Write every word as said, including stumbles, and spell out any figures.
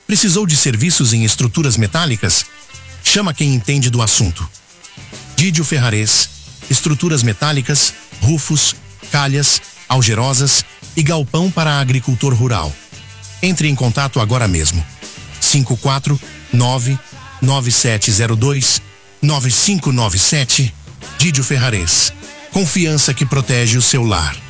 Precisou de serviços em estruturas metálicas? Chama quem entende do assunto. Didio Ferrarese, estruturas metálicas, rufos, calhas, algerosas e galpão para agricultor rural. Entre em contato agora mesmo. cinco quatro nove, nove sete zero dois, nove cinco nove sete. Didio Ferrarese. Confiança que protege o seu lar.